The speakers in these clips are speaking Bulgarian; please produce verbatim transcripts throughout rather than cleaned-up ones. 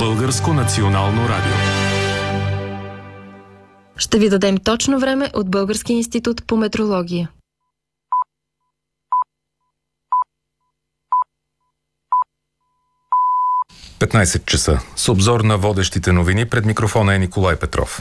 Българско национално радио. Ще ви дадем точно време от Българския институт по метрология. петнайсет часа. С обзор на водещите новини пред микрофона е Николай Петров.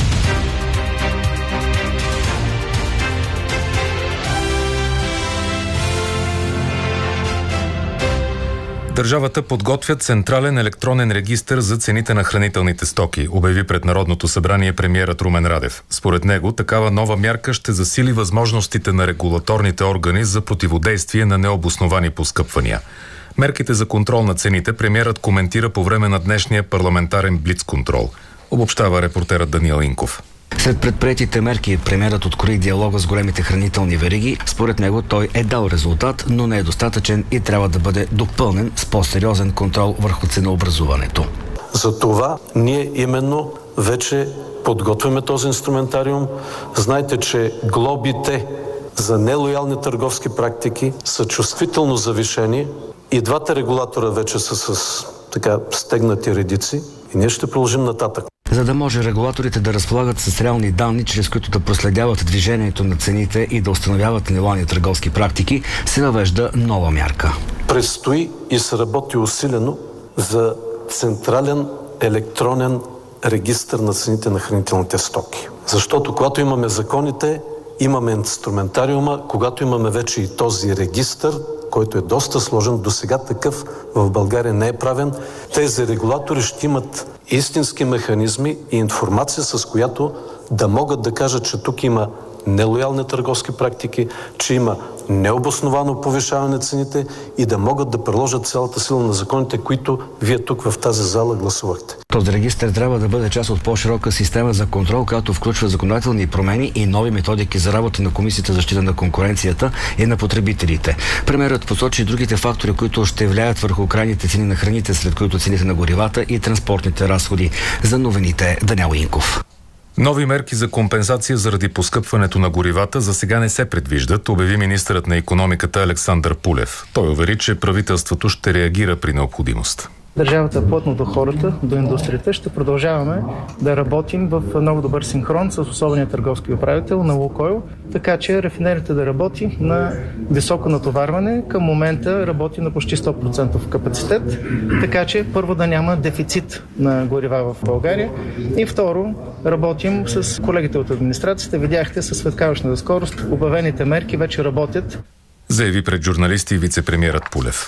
Държавата подготвя централен електронен регистър за цените на хранителните стоки, обяви пред Народното събрание премиерът Румен Радев. Според него, такава нова мярка ще засили възможностите на регулаторните органи за противодействие на необосновани поскъпвания. Мерките за контрол на цените премиерът коментира по време на днешния парламентарен блицконтрол. Обобщава репортерът Даниел Инков. След предприетите мерки премиерът открои диалога с големите хранителни вериги. Според него той е дал резултат, но не е достатъчен и трябва да бъде допълнен с по-сериозен контрол върху ценообразуването. За това ние именно вече подготвяме този инструментариум. Знаете, че глобите за нелоялни търговски практики са чувствително завишени и двата регулатора вече са с така стегнати редици и ние ще продължим нататък. За да може регулаторите да разполагат с реални данни, чрез които да проследяват движението на цените и да установяват нелоялни търговски практики, се въвежда нова мярка. Предстои и се работи усилено за централен електронен регистър на цените на хранителните стоки. Защото когато имаме законите, имаме инструментариума, когато имаме вече и този регистър, който е доста сложен, досега такъв в България не е правен, тези регулатори ще имат истински механизми и информация, с която да могат да кажат, че тук има нелоялни търговски практики, че има необосновано повишаване на цените и да могат да приложат цялата сила на законите, които вие тук в тази зала гласувахте. Този регистър трябва да бъде част от по-широка система за контрол, която включва законодателни промени и нови методики за работа на Комисията за защита на конкуренцията и на потребителите. Премиерът посочи и другите фактори, които ще влияят върху крайните цени на храните, след които цените на горивата и транспортните разходи. За новините Даниел Инков. Нови мерки за компенсация заради поскъпването на горивата за сега не се предвиждат, обяви министърът на икономиката Александър Пулев. Той увери, че правителството ще реагира при необходимост. Държавата е плътно до хората, до индустрията. Ще продължаваме да работим в много добър синхрон с особения търговски управител на Лукойл, така че рафинерията да работи на високо натоварване. Към момента работи на почти сто процента капацитет, така че първо да няма дефицит на горива в България и второ работим с колегите от администрацията. Видяхте със светкаващата скорост, обявените мерки вече работят. Заяви пред журналисти вицепремиерът Пулев.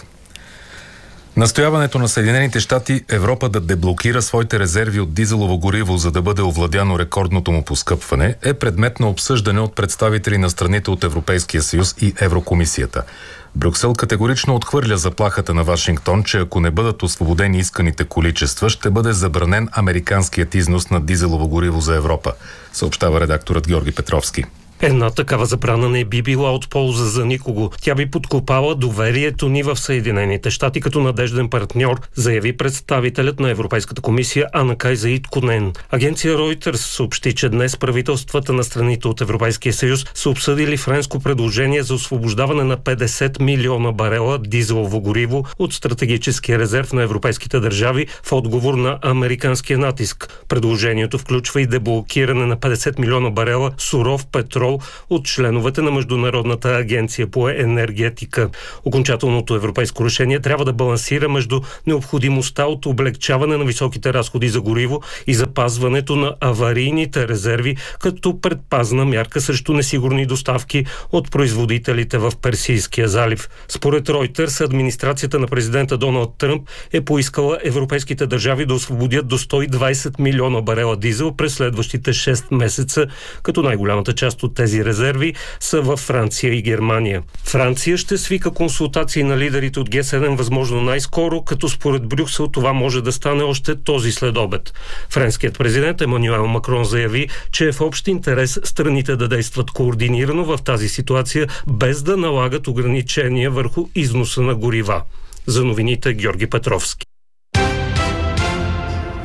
Настояването на Съединените щати Европа да деблокира своите резерви от дизелово гориво, за да бъде овладяно рекордното му поскъпване, е предмет на обсъждане от представители на страните от Европейския съюз и Еврокомисията. Брюксел категорично отхвърля заплахата на Вашингтон, че ако не бъдат освободени исканите количества, ще бъде забранен американският износ на дизелово гориво за Европа, съобщава редакторът Георги Петровски. Една такава забрана не би била от полза за никого. Тя би подкопала доверието ни в Съединените щати като надежден партньор, заяви представителят на Европейската комисия Ана-Кайза Итконен. Агенция Reuters съобщи, че днес правителствата на страните от Европейския съюз са обсъдили френско предложение за освобождаване на петдесет милиона барела дизелово гориво от стратегическия резерв на европейските държави в отговор на американския натиск. Предложението включва и деблокиране на петдесет милиона барела суров петрол от членовете на Международната агенция по енергетика. Окончателното европейско решение трябва да балансира между необходимостта от облегчаване на високите разходи за гориво и запазването на аварийните резерви като предпазна мярка срещу несигурни доставки от производителите в Персийския залив. Според Reuters, администрацията на президента Доналд Тръмп е поискала европейските държави да освободят до сто и двайсет милиона барела дизел през следващите шест месеца, като най-голямата част от тези резерви са във Франция и Германия. Франция ще свика консултации на лидерите от Ге седем възможно най-скоро, като според Брюксел това може да стане още този следобед. Френският президент Емануел Макрон заяви, че е в общ интерес страните да действат координирано в тази ситуация, без да налагат ограничения върху износа на горива. За новините Георги Петровски.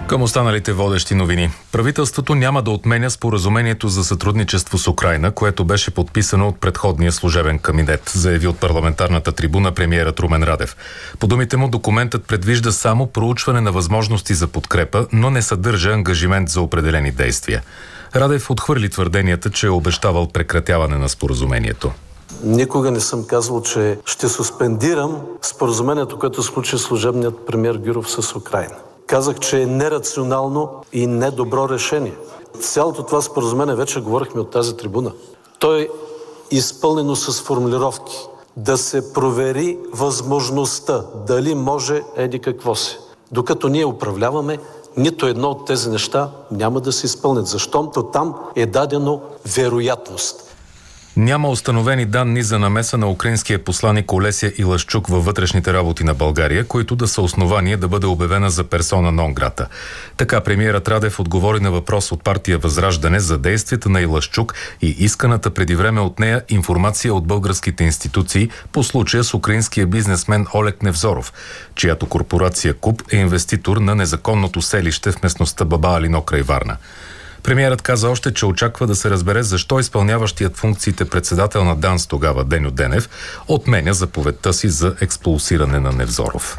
Към останалите водещи новини. Правителството няма да отменя споразумението за сътрудничество с Украйна, което беше подписано от предходния служебен кабинет, заяви от парламентарната трибуна премиерът Румен Радев. По думите му, документът предвижда само проучване на възможности за подкрепа, но не съдържа ангажимент за определени действия. Радев отхвърли твърденията, че е обещавал прекратяване на споразумението. Никога не съм казвал, че ще суспендирам споразумението, което сключи служебният премиер Гюров с Украйна. Казах, че е нерационално и недобро решение. Цялото това споразумение вече говорихме от тази трибуна. То е изпълнено с формулировки. Да се провери възможността, дали може еди какво се. Докато ние управляваме, нито едно от тези неща няма да се изпълнят, защото там е дадено вероятност. Няма установени данни за намеса на украинския посланик Олеся Илашчук във вътрешните работи на България, които да са основание да бъде обявена за персона нон грата. Така премиерът Радев отговори на въпрос от партия Възраждане за действията на Илашчук и исканата преди време от нея информация от българските институции по случая с украинския бизнесмен Олег Невзоров, чиято корпорация КУП е инвеститор на незаконното селище в местността Баба Алино край Варна. Премиерът каза още, че очаква да се разбере защо изпълняващият функциите председател на ДАНС тогава Деньо Денев отменя заповедта си за експулсиране на Невзоров.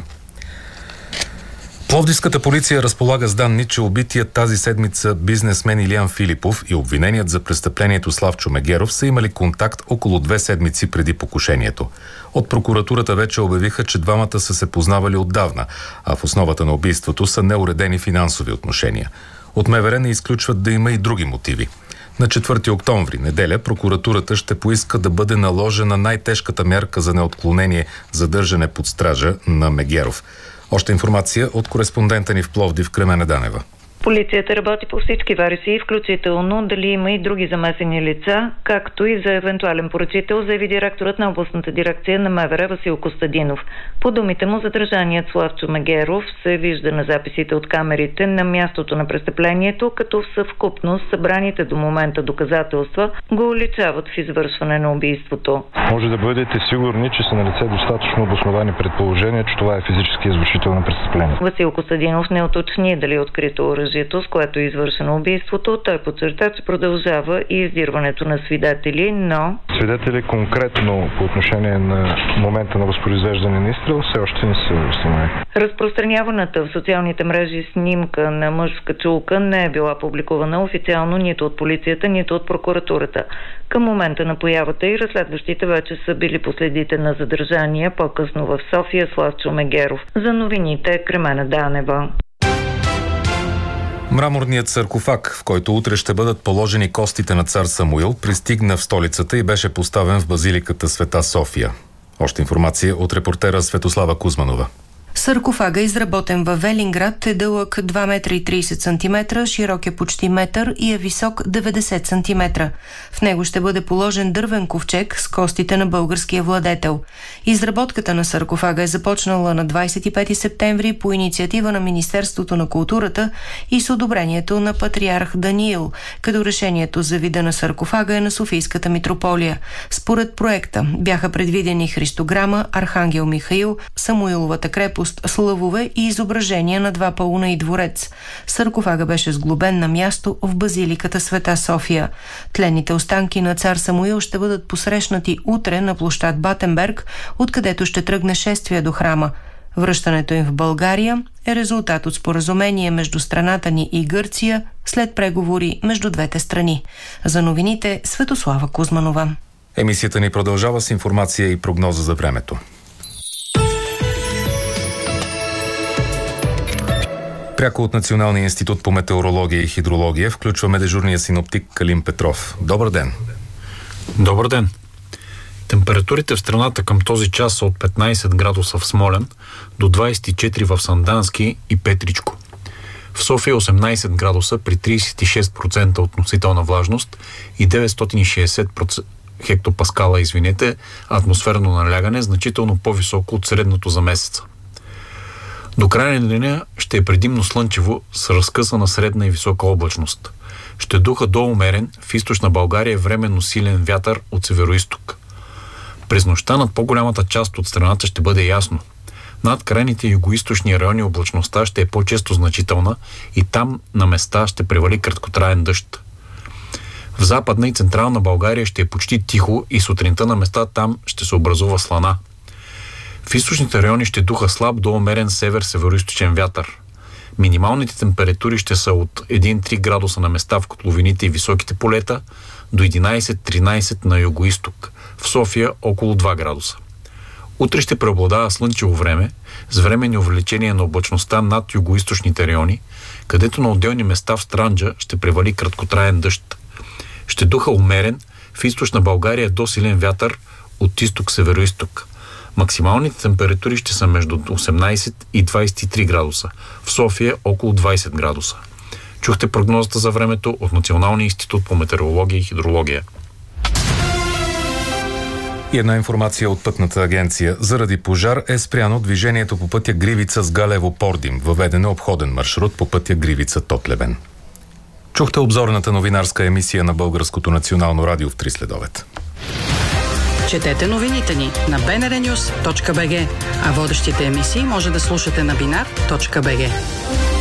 Пловдивската полиция разполага с данни, че убитият тази седмица бизнесмен Илиян Филипов и обвиненият за престъплението Славчо Мегеров са имали контакт около две седмици преди покушението. От прокуратурата вече обявиха, че двамата са се познавали отдавна, а в основата на убийството са неуредени финансови отношения. От МВР не изключват да има и други мотиви. На четвърти октомври, неделя, прокуратурата ще поиска да бъде наложена най-тежката мярка за неотклонение задържане под стража на Мегеров. Още информация от кореспондента ни в Пловдив Кремена Данева. Полицията работи по всички версии, включително дали има и други замесени лица, както и за евентуален поръчител, заяви директорът на областната дирекция на МВР Васил Костадинов. По думите му, задържаният Славчо Мегеров се вижда на записите от камерите на мястото на престъплението, като в съвкупност събраните до момента доказателства го уличават в извършване на убийството. Може да бъдете сигурни, че са налице достатъчно обосновани предположения, че това е физически извършител на престъпление. Васил Костадинов не уточни дали е открито оръжие, с което е извършено убийството. Той подчерта, че продължава и издирването на свидетели, но... Свидетели конкретно по отношение на момента на възпроизвеждане на изстрел все още не са установени. Разпространяваната в социалните мрежи снимка на мъж в качулка не е била публикувана официално нито от полицията, нито от прокуратурата. Към момента на появата и разследващите вече са били последите на задържания по-късно в София Славчо Мегеров. За новините Кремена Данева. Мраморният саркофаг, в който утре ще бъдат положени костите на цар Самуил, пристигна в столицата и беше поставен в базиликата Света София. Още информация от репортера Светослава Кузманова. Саркофага, изработен във Велинград, е дълъг два метра и трийсет сантиметра, широк е почти метър и е висок деветдесет сантиметра. В него ще бъде положен дървен ковчег с костите на българския владетел. Изработката на саркофага е започнала на двадесет и пети септември по инициатива на Министерството на културата и с одобрението на патриарх Даниил, като решението за вида на саркофага е на Софийската митрополия. Според проекта бяха предвидени Христограма, Архангел Михаил, Самуиловата крепост, слъвове и изображения на два пауна и дворец. Саркофага беше сглобен на място в базиликата Света София. Тленните останки на цар Самуил ще бъдат посрещнати утре на площад Батенберг, откъдето ще тръгне шествие до храма. Връщането им в България е резултат от споразумение между страната ни и Гърция след преговори между двете страни. За новините Светослава Кузманова. Емисията ни продължава с информация и прогноза за времето. Пряко от Националния институт по метеорология и хидрология включваме дежурния синоптик Калин Петров. Добър ден! Добър ден! Температурите в страната към този час са от петнадесет градуса в Смолян до двадесет и четири в Сандански и Петричко. В София осемнадесет градуса при тридесет и шест процента относителна влажност и деветстотин и шейсет хектопаскала, извинете, атмосферно налягане, значително по-високо от средното за месеца. До края на деня ще е предимно слънчево с разкъсана средна и висока облачност. Ще духа до умерен, в източна България временно силен вятър от североизток. През нощта над по-голямата част от страната ще бъде ясно. Над крайните югоизточни райони облачността ще е по-често значителна и там на места ще превали краткотраен дъжд. В Западна и Централна България ще е почти тихо и сутринта на места там ще се образува слана. В източните райони ще духа слаб до умерен север-североизточен вятър. Минималните температури ще са от един до три градуса на места в котловините и високите полета до единайсет до тринайсет на югоизток. В София около два градуса. Утре ще преобладава слънчево време с временни увеличения на облачността над югоизточните райони, където на отделни места в Странджа ще превали краткотраен дъжд. Ще духа умерен в източна България до силен вятър от изток-североизток. Максималните температури ще са между осемнайсет и двайсет и три градуса. В София около двайсет градуса. Чухте прогнозата за времето от Националния институт по метеорология и хидрология. И една информация от Пътната агенция. Заради пожар е спряно движението по пътя Гривица с Галево-Пордим. Въведен е обходен маршрут по пътя Гривица-Тотлебен. Чухте обзорната новинарска емисия на Българското национално радио в три следобед. Четете новините ни на би ен ар нюз точка би джи, а водещите емисии може да слушате на бинар точка би джи.